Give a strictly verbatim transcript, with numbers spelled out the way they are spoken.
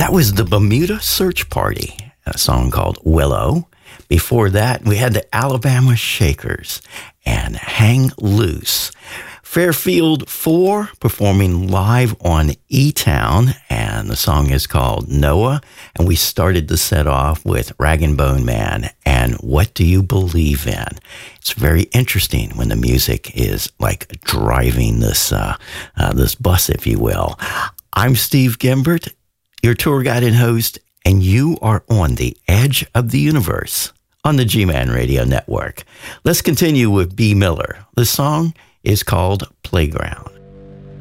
That was the Bermuda Search Party, a song called Willow. Before that, we had the Alabama Shakers and Hang Loose. Fairfield four performing live on E-Town, and the song is called Noah. And we started the set off with Rag and Bone Man and What Do You Believe In? It's very interesting when the music is like driving this uh, uh, this bus, if you will. I'm Steve Gimbert, your tour guide and host, and you are on the edge of the universe on the G-Man Radio Network. Let's continue with B. Miller. The song is called Playground.